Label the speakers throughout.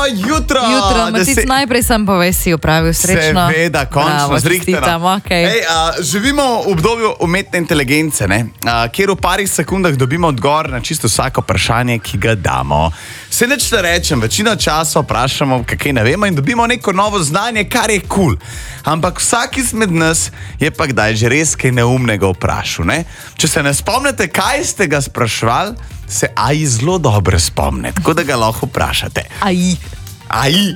Speaker 1: jutro.
Speaker 2: Matic, najprej sem povej, si opravil srečno.
Speaker 1: Seveda, končno, zrihtano.
Speaker 2: Okay.
Speaker 1: Živimo v obdobju umetne inteligence, kjer v parih sekundah dobimo odgovor na čisto vsako vprašanje, ki ga damo. Se nič ne rečem, večino časa vprašamo, kaj ne vemo in dobimo neko novo znanje, kar je kul. Ampak vsak izmed nas je pa kdaj že res kaj neumnega vprašal. Ne? Če se ne spomnite, kaj ste ga spraševali, se AI zelo dobro spomne, tako da ga lahko vprašate. AI.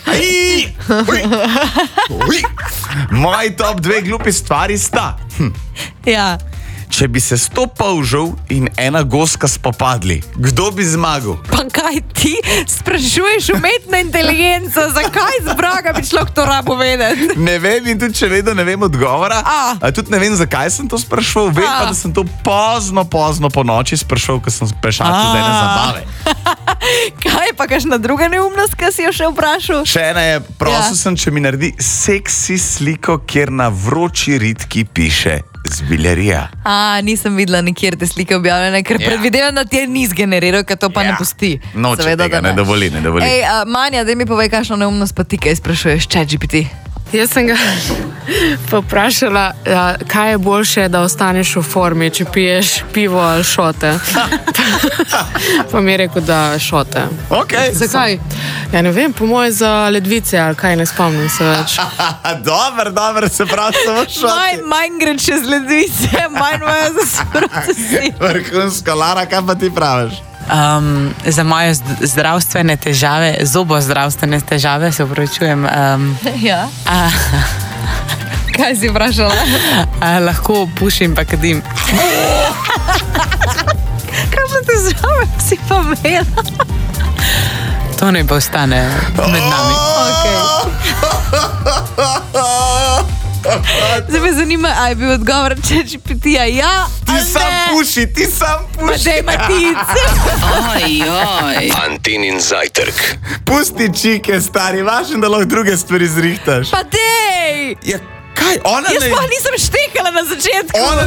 Speaker 1: Moji top 2 glupi stvari sta.
Speaker 2: Ja.
Speaker 1: Če bi se 100 polžev in ena goska spopadli, kdo bi zmagal?
Speaker 2: Pa kaj ti sprašuješ umetno inteligenco? Zakaj z vraga bi človek to rabo vedeti?
Speaker 1: Ne vem in tudi če vedno ne vem odgovora. Tudi ne vem, zakaj sem to spraševal. Vem pa, da sem to pozno po noči spraševal, ko sem prešatil z ene zabave.
Speaker 2: Kaj pa kakšna druga neumnost, ki si jo še vprašal?
Speaker 1: Še ena je, prosil sem, če mi naredi seksi sliko, kjer na vroči ritki piše Zbilerija.
Speaker 2: Nisem videla nikjer te slike objavljene, ker predvidevam, da ti je ni zgeneriral, ker to pa ne pusti.
Speaker 1: Noče tega, ne dovoli.
Speaker 2: Manja, daj mi povej, kakšno neumnost pa ti kaj sprašuješ, ChatGPT.
Speaker 3: Jaz sem ga poprašala, kaj je boljše, da ostaneš v formi, če piješ pivo ali šote. Pa mi je rekel, da šote. Zakaj? Ja ne vem, po moje za ledvice ali kaj, ne spomnim se več.
Speaker 1: Dober, se pravi samo šote.
Speaker 2: Manj gre čez ledvice, manj moja za sproti.
Speaker 1: Vrhunska, Lara, kaj pa ti praviš?
Speaker 4: Za moje zdravstvene težave, zobozdravstvene težave, se upravičujem.
Speaker 2: Ja. Kaj si vprašala?
Speaker 4: Lahko pušim pa kadim.
Speaker 2: Kaj pa težave si pa imela?
Speaker 4: To ne pa ostane med nami.
Speaker 2: Zdaj me zanima, a je bil odgovor ChatGPT-ja ja ali ne?
Speaker 1: Ti sam puši.
Speaker 2: Pa daj Matic.
Speaker 5: Antinin zajtrk.
Speaker 1: Pusti čike, stari, važno, da lahko druge stvari zrihtaš.
Speaker 2: Pa dej!
Speaker 1: Ja, kaj?
Speaker 2: Jaz pa nisem štekala na začetku.